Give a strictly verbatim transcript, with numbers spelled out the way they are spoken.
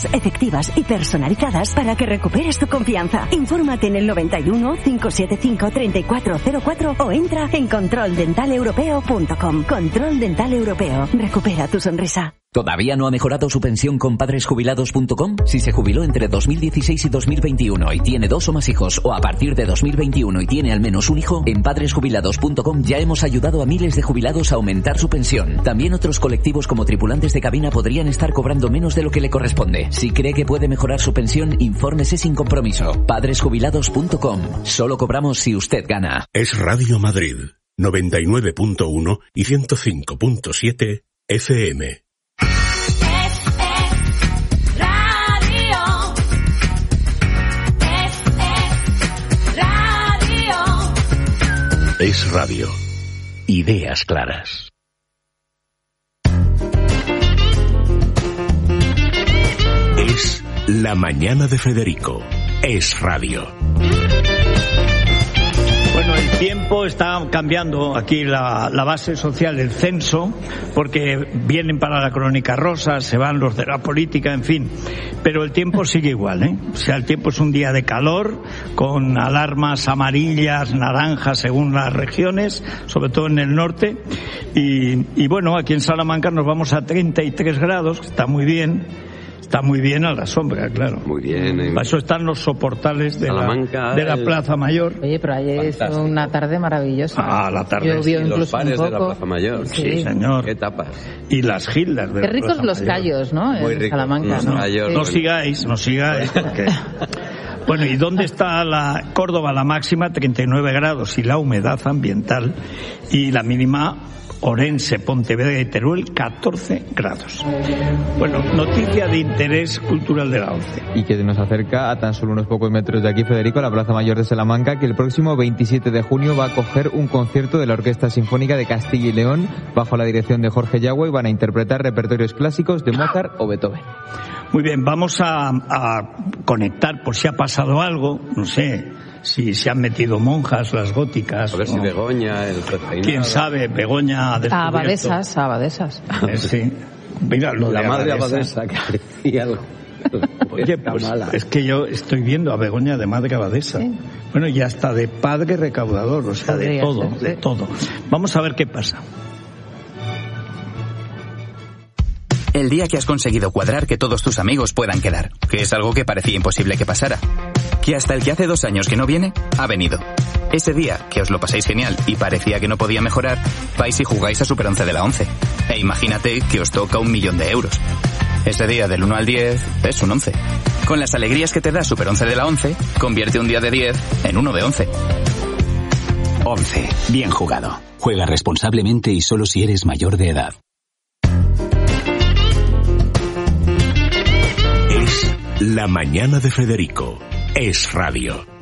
efectivas y personalizadas para que recuperes tu confianza. Infórmate en el noventa y uno, cinco siete cinco, treinta y cuatro cero cuatro o entra en control dental europeo punto com. Control Dental Europeo. Recupera tu sonrisa. ¿Todavía no ha mejorado su pensión con padres jubilados punto com? Si se jubiló entre dos mil dieciséis y dos mil veintiuno y tiene dos o más hijos, o a partir de dos mil veintiuno y tiene al menos un hijo, en padres jubilados punto com ya hemos ayudado a miles de jubilados a aumentar su pensión. También otros colectivos como tripulantes de cabina podrían estar cobrando menos de lo que le corresponde. Si cree que puede mejorar su pensión, infórmese sin compromiso. padres jubilados punto com. Solo cobramos si usted gana. Es Radio Madrid, noventa y nueve punto uno y ciento cinco punto siete F M. Es radio. Ideas claras. Es La Mañana de Federico. Es radio. Bueno, el tiempo está cambiando aquí la, la base social del censo, porque vienen para la crónica rosa, se van los de la política, en fin. Pero el tiempo sigue igual, ¿eh? O sea, el tiempo es un día de calor, con alarmas amarillas, naranjas, según las regiones, sobre todo en el norte. Y, y bueno, aquí en Salamanca nos vamos a treinta y tres grados, que está muy bien. Está muy bien a la sombra, claro. Muy bien. En... Para eso están los soportales de, la, de la el... Plaza Mayor. Oye, pero ayer es una tarde maravillosa. Ah, la tarde. Llovió incluso los bares un poco. De la Plaza Mayor. Sí, sí, señor. Qué tapas. Y las gildas de Qué la ricos Plaza los Mayor. callos, ¿no? Muy en ricos. Salamanca, Los ¿no? callos, No sigáis, no sigáis, porque... Bueno, ¿y dónde está la Córdoba? La máxima, treinta y nueve grados, y la humedad ambiental, y la mínima... Orense, Pontevedra y Teruel, catorce grados. Bueno, noticia de interés cultural de la ONCE. Y que nos acerca a tan solo unos pocos metros de aquí, Federico, a la Plaza Mayor de Salamanca, que el próximo veintisiete de junio va a acoger un concierto de la Orquesta Sinfónica de Castilla y León, bajo la dirección de Jorge Yagüe, y van a interpretar repertorios clásicos de Mozart o Beethoven. Muy bien, vamos a, a conectar por si ha pasado algo, no sé... Si se han metido monjas, las góticas. A ver ¿no? si Begoña, el Reinado. ¿Quién sabe? Begoña ha descubierto. Abadesas, abadesas. Eh, sí. Mira, lo la de madre abadesa. abadesa que decía algo. Oye, pues es que yo estoy viendo a Begoña de madre abadesa. ¿Sí? Bueno, y hasta de padre recaudador, o sea, de todo, de todo. Vamos a ver qué pasa. El día que has conseguido cuadrar que todos tus amigos puedan quedar, que es algo que parecía imposible que pasara. Que hasta el que hace dos años que no viene, ha venido. Ese día, que os lo pasáis genial y parecía que no podía mejorar, vais y jugáis a Super once de la once. E imagínate que os toca un millón de euros. Ese día del uno al diez es un once. Con las alegrías que te da Super once de la once, convierte un día de diez en uno de once. once. Bien jugado. Juega responsablemente y solo si eres mayor de edad. Es La Mañana de Federico. Es radio.